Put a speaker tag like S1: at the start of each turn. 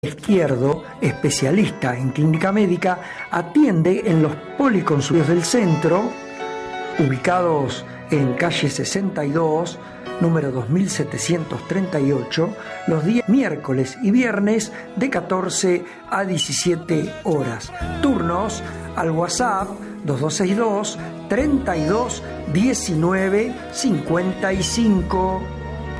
S1: Izquierdo, especialista en clínica médica, atiende en los policonsultorios del centro, ubicados en calle 62, número 2738, los días miércoles y viernes de 14 a 17 horas. Turnos al WhatsApp 2262 32 19 55.